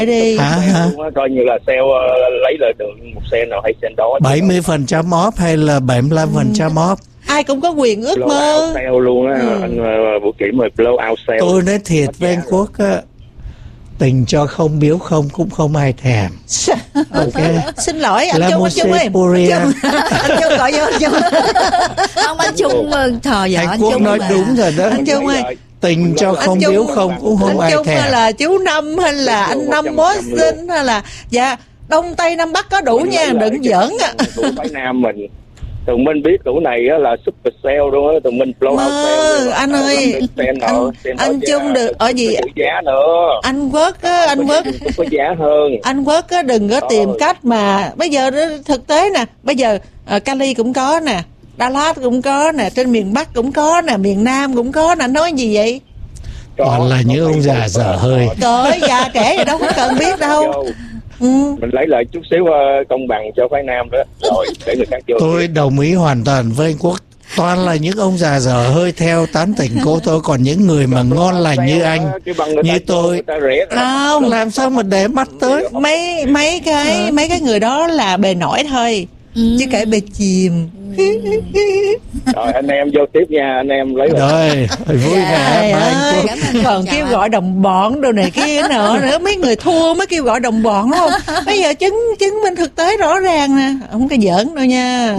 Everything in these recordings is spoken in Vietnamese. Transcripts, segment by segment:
đi. Hả? Coi như là sale lấy lại được một sen nào hay sen đó. 70% off hay là 75% off? Ai cũng có quyền ước blow mơ. out sale luôn á. Anh Vũ Kỷ mời blow out sale. Tôi nói thiệt với anh Quốc á, tình cho không biếu không cũng không ai thèm. Ok. Xin lỗi anh Trung ơi. Anh Trung gọi vô anh Trung. Không, anh Trung thò vợ anh Quốc nói đúng rồi đó. Anh Trung ơi, tình cho không biếu không cũng không ai Trung thèm. hay là chú Năm hay là anh Năm Boston hay là Đông Tây Nam Bắc có đủ nha, đừng giỡn á. Phái Nam mình Tụi mình biết tủ này á là super sale luôn á, tụi mình blow out sale. Anh ơi, anh Trung được ở gì giá nữa. Anh Quốc á, anh Quốc có giá hơn. Anh Quốc á, đừng có tìm cách mà bây giờ thực tế nè, bây giờ Cali cũng có nè, Dallas cũng có nè, trên miền Bắc cũng có nè, miền Nam cũng có nè, nói gì vậy? Toàn là những ông già dở hơi. Trời, già trẻ gì đâu có cần biết đâu. Mình lấy lại chút xíu công bằng cho phái Nam đó, rồi để người khác vô. Tôi đồng ý hoàn toàn với anh Quốc. Toàn là những ông già dở hơi theo tán tỉnh cô tôi, còn những người mà ngon lành như anh, như tôi, không làm sao mà để mắt tới. Mấy cái người đó là bề nổi thôi, chứ kể bề chìm. Rồi anh em vô tiếp nha, anh em lấy rồi vui vẻ mà anh Quốc. Còn kêu gọi đồng bọn đồ này kia nữa, mấy người thua mới kêu gọi đồng bọn, đúng không? Bây giờ chứng minh thực tế rõ ràng nè, không có giỡn đâu nha.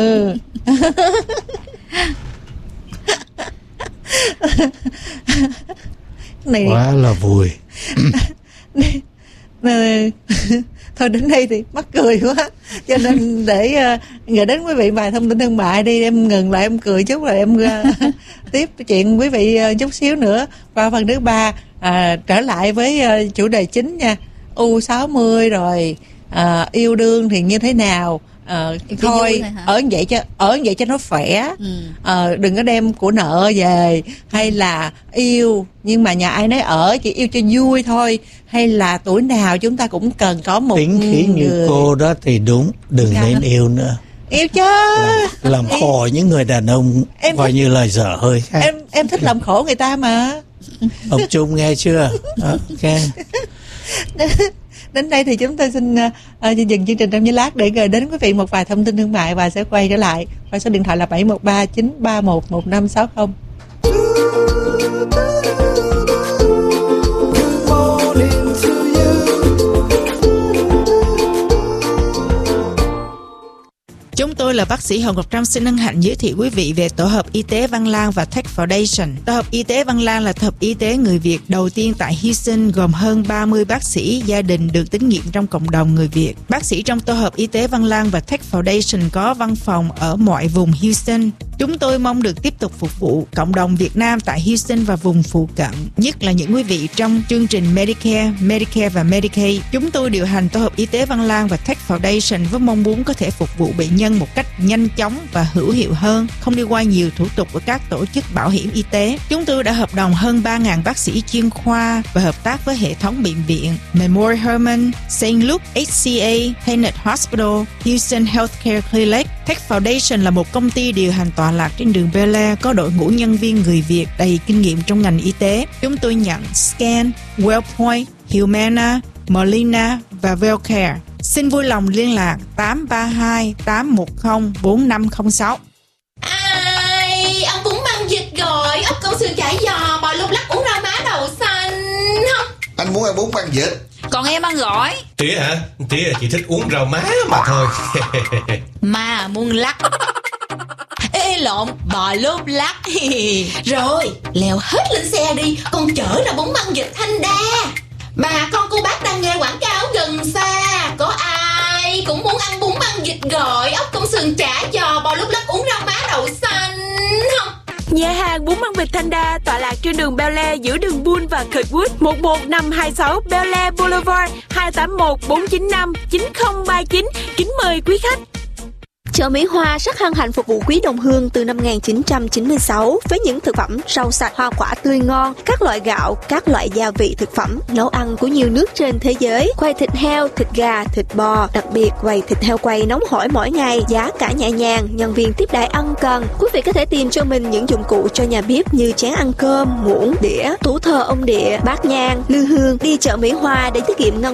Này quá là vui. Thôi đến đây thì mắc cười quá, cho nên để gửi đến quý vị vài thông tin thương mại đi, em ngừng lại em cười chút rồi em tiếp chuyện quý vị chút xíu nữa. Qua phần thứ 3 trở lại với chủ đề chính nha, U60 rồi yêu đương thì như thế nào. Thôi ở vậy cho nó khỏe. Đừng có đem của nợ về, hay là yêu nhưng mà nhà ai nấy ở, chỉ yêu cho vui thôi, hay là tuổi nào chúng ta cũng cần có một tính khí như cô đó thì đúng, đừng nên yêu nữa. Yêu chứ làm khổ những người đàn ông coi như là dở hơi khác. Em thích làm khổ người ta mà. Ông Trung nghe chưa? Ok. Đến đây thì chúng tôi xin dừng chương trình trong giây lát để gửi đến quý vị một vài thông tin thương mại và sẽ quay trở lại qua số điện thoại là 713-931-1560. Chúng tôi là bác sĩ Hồng Ngọc Trâm xin hân hạnh giới thiệu quý vị về Tổ hợp Y tế Văn Lang và Tech Foundation. Tổ hợp Y tế Văn Lang là tổ hợp y tế người Việt đầu tiên tại Houston, gồm hơn 30 bác sĩ gia đình được tín nhiệm trong cộng đồng người Việt. Bác sĩ trong Tổ hợp Y tế Văn Lang và Tech Foundation có văn phòng ở mọi vùng Houston. Chúng tôi mong được tiếp tục phục vụ cộng đồng Việt Nam tại Houston và vùng phụ cận, nhất là những quý vị trong chương trình Medicare và Medicaid. Chúng tôi điều hành Tổ hợp Y tế Văn Lang và Tech Foundation với mong muốn có thể phục vụ bệnh nhân một cách nhanh chóng và hữu hiệu hơn, không đi qua nhiều thủ tục của các tổ chức bảo hiểm y tế. Chúng tôi đã hợp đồng hơn 3.000 bác sĩ chuyên khoa và hợp tác với hệ thống bệnh viện Memorial Hermann, St. Luke HCA, Tenet Hospital, Houston Healthcare Clinic. Tech Foundation là một công ty điều hành tọa lạc trên đường Bel Air, có đội ngũ nhân viên người Việt đầy kinh nghiệm trong ngành y tế. Chúng tôi nhận Scan, Wellpoint, Humana, Molina và Wellcare. Xin vui lòng liên lạc 832-810-4506. Ai, ông cũng mang dịch rồi, ốc câu xương chảy giò, bò lúc lắc uống rau má đậu xanh không? Anh muốn ăn bún băng vịt. Còn em ăn gỏi. Tía hả? Tía chỉ thích uống rau má mà thôi. Mà muốn lắc. Ê lộn, bò lốp lắc. Rồi, leo hết lên xe đi, con chở ra bún băng vịt Thanh Đa. Bà con cô bác đang nghe quảng cáo gần xa, có ai cũng muốn ăn bún băng vịt gỏi, ốc công sườn chả giò, bò lúc lắc uống rau má đậu xanh không? Nhà hàng bún băng vịt Thanh Đa tọa lạc trên đường Bel Air giữa đường Bull và Kirkwood, 11526 Bel Air Boulevard, 281-495-9039. Kính mời quý khách. Chợ Mỹ Hoa rất hân hạnh phục vụ quý đồng hương từ năm 1996 với những thực phẩm rau sạch, hoa quả tươi ngon, các loại gạo, các loại gia vị thực phẩm, nấu ăn của nhiều nước trên thế giới, quầy thịt heo, thịt gà, thịt bò, đặc biệt quầy thịt heo quay nóng hổi mỗi ngày, giá cả nhẹ nhàng, nhân viên tiếp đãi ân cần. Quý vị có thể tìm cho mình những dụng cụ cho nhà bếp như chén ăn cơm, muỗng, đĩa, tủ thờ ông địa, bát nhang, lư hương. Đi chợ Mỹ Hoa để tiết kiệm ngân